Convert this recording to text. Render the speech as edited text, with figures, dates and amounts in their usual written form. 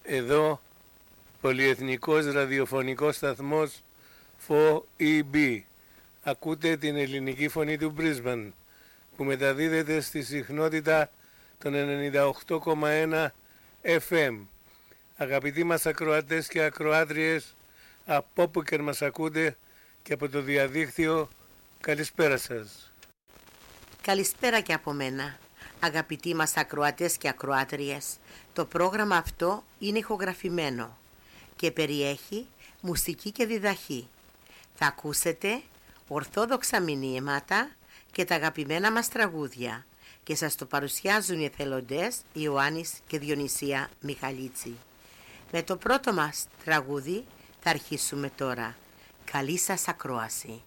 Εδώ, πολυεθνικός ραδιοφωνικός σταθμός 4EB. Ακούτε την ελληνική φωνή του Brisbane, που μεταδίδεται στη συχνότητα των 98,1 FM. Αγαπητοί μας ακροατές και ακροάτριες, από όπου και μας ακούτε και από το διαδίκτυο, καλησπέρα σας. Καλησπέρα και από μένα. Αγαπητοί μας ακροατές και ακροάτριες, το πρόγραμμα αυτό είναι ηχογραφημένο και περιέχει μουσική και διδαχή. Θα ακούσετε ορθόδοξα μηνύματα και τα αγαπημένα μας τραγούδια και σας το παρουσιάζουν οι εθελοντές Ιωάννης και Διονυσία Μιχαλίτση. Με το πρώτο μας τραγούδι θα αρχίσουμε τώρα. Καλή σας ακρόαση.